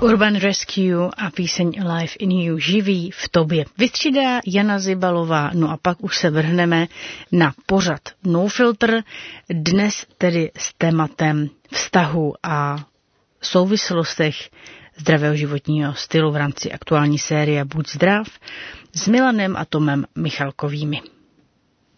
Urban Rescue a píseň Alive in You, živý v tobě. Vystřídá Jana Zibalová, no a pak už se vrhneme na pořad No Filter, dnes tedy s tématem vztahu a souvislostech zdravého životního stylu v rámci aktuální série Buď zdrav s Milanem a Tomem Michalkovými.